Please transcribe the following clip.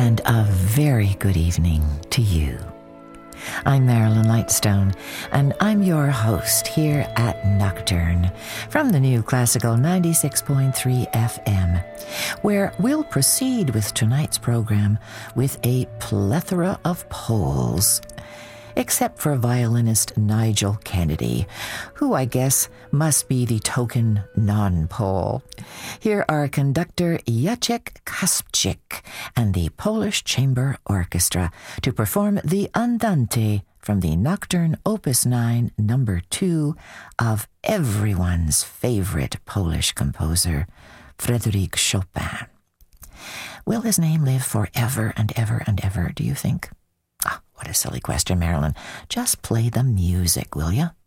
and a very good evening to you. I'm Marilyn Lightstone, and I'm your host here at Nocturne from the new Classical 96.3 FM, where we'll proceed with tonight's program with a plethora of poles, except for violinist Nigel Kennedy, who I guess must be the token non-Pole. Here are conductor Jacek Kaspczyk and the Polish Chamber Orchestra to perform the Andante from the Nocturne Opus 9, number 2 of everyone's favorite Polish composer, Frédéric Chopin. Will his name live forever and ever and ever, do you think? What a silly question, Marilyn. Just play the music, will you?